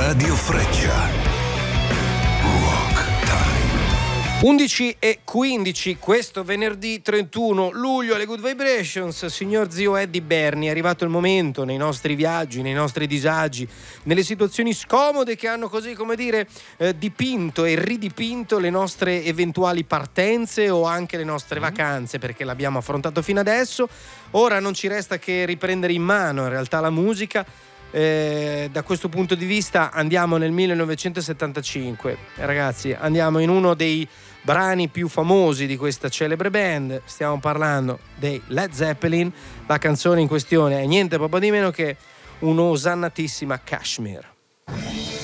Radio Freccia. Rock Time. 11:15 questo venerdì 31 luglio alle Good Vibrations. Signor zio Eddie Berni, è arrivato il momento nei nostri viaggi, nei nostri disagi, nelle situazioni scomode che hanno così, come dire, dipinto e ridipinto le nostre eventuali partenze o anche le nostre vacanze, perché l'abbiamo affrontato fino adesso. Ora non ci resta che riprendere in mano in realtà la musica. Da questo punto di vista andiamo nel 1975, ragazzi, andiamo in uno dei brani più famosi di questa celebre band. Stiamo parlando dei Led Zeppelin. La canzone in questione è niente proprio di meno che un'osannatissima Kashmir.